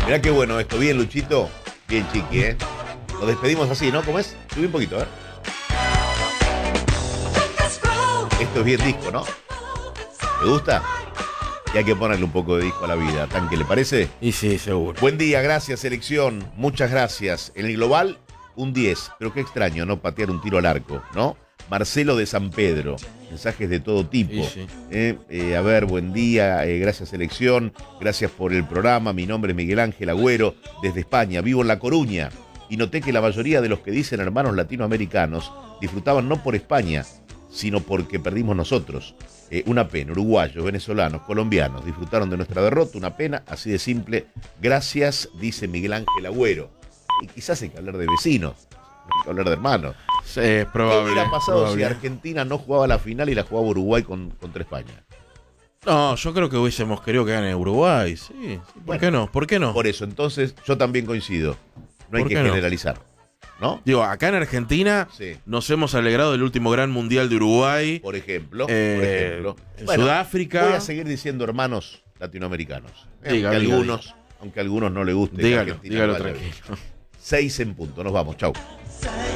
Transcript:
Mirá qué bueno esto. Bien, Luchito. Bien, Chiqui, ¿eh? Nos despedimos así, ¿no? ¿Cómo es? Subí un poquito, a ver. Esto es bien disco, ¿no? ¿Te gusta? Y hay que ponerle un poco de disco a la vida. ¿Tanque le parece? Y sí, seguro. Buen día, gracias, selección. Muchas gracias. En el global, un 10. Pero qué extraño, ¿no? Patear un tiro al arco, ¿no? Marcelo de San Pedro. Mensajes de todo tipo. Sí. A ver, buen día. Gracias, selección. Gracias por el programa. Mi nombre es Miguel Ángel Agüero, desde España. Vivo en La Coruña. Y noté que la mayoría de los que dicen hermanos latinoamericanos disfrutaban no por España, sino porque perdimos nosotros. Una pena, uruguayos, venezolanos, colombianos disfrutaron de nuestra derrota, una pena, así de simple. Gracias, dice Miguel Ángel Agüero. Y quizás hay que hablar de vecinos, hay que hablar de hermanos. Sí, es probable. ¿Qué hubiera pasado probable. si Argentina no jugaba la final y la jugaba Uruguay contra España? No, yo creo que hubiésemos querido que gane Uruguay. Sí. ¿Por Bueno, qué no? ¿Por qué no? Por eso, entonces, yo también coincido. No hay ¿Por que qué no? generalizar, ¿no? Digo, acá en Argentina Sí. nos hemos alegrado del último gran mundial de Uruguay. Por ejemplo. En Bueno, Sudáfrica. voy a seguir diciendo hermanos latinoamericanos. Diga, Aunque a algunos no le guste. Dígalo tranquilo. 6 en punto. Nos vamos. Chau.